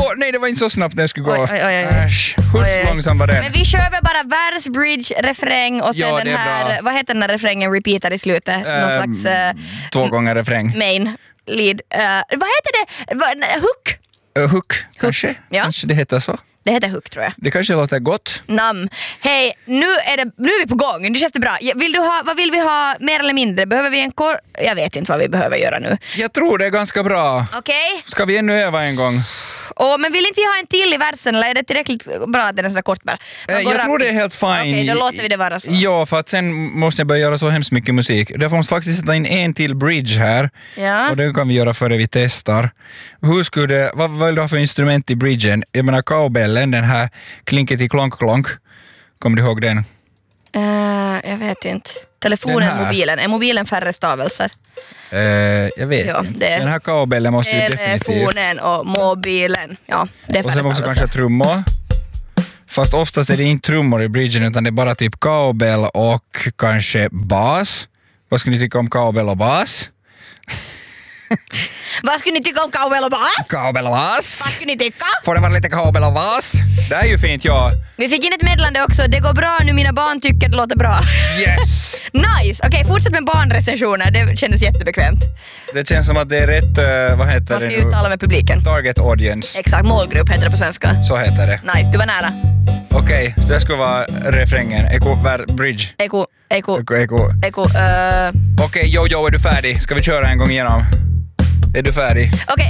Nej, det var inte så snabbt den skulle gå. Oj. Äsch, hur långsam var den? Men vi kör väl bara vers, bridge, refräng och sen Ja, den det är här, bra. vad heter den här refrängen, repeatar i slutet? Någon slags 2 gånger refräng. main lead. Vad heter det? Hook? Hook, kanske? Ja. Kanske det heter så. Det heter hook tror jag. Det kanske låter gott. Nam. Hej, nu är vi på gång. Det känns bra. Vad vill vi ha mer eller mindre? Behöver vi en Jag vet inte vad vi behöver göra nu. Jag tror det är ganska bra. Okej. Ska vi ännu öva en gång? Men vill inte vi ha en till i versen eller är det tillräckligt bra att den är sådär kort bara? Jag tror det är helt fine. Okej, då låter vi det vara så. Ja, för att sen måste jag börja göra så hemskt mycket musik. Därför måste faktiskt sätta in en till bridge här. Ja. Och det kan vi göra före vi testar. Vad vill du ha för instrument i bridgen? Jag menar cowbellen, den här klinket i klonk. Kommer du ihåg den? Jag vet inte. Telefonen, mobilen. Är mobilen färre stavelser? Jag vet Ja, inte. det- Den här cowbellen måste ju definitivt. Telefonen och mobilen. Ja, det är Och färre sen också stavelser. kanske trummor. Fast oftast är det inte trummor i bridgen utan det är bara typ cowbell och kanske bas. Vad skulle ni tycka om cowbell och bas? Vad skulle ni tycka om cowbell och bas? Cowbell och bas? Vad skulle ni tycka? Får det vara lite cowbell och bas? Det är ju fint, ja. Vi fick in ett meddelande också. Det går bra nu, mina barn tycker det låter bra. Yes! Nice! Okej, fortsätt med barnrecensioner. Det kändes jättebekvämt. Det känns som att det är rätt, vad heter Man ska det ju uttala med publiken. Target audience. Exakt, målgrupp heter det på svenska. Så heter det. Nice, du var nära. Okej, så det skulle vara refrängen. Bridge. Eko. Okej, jo, är du färdig? Ska vi köra en gång igenom? Är du färdig? Okej.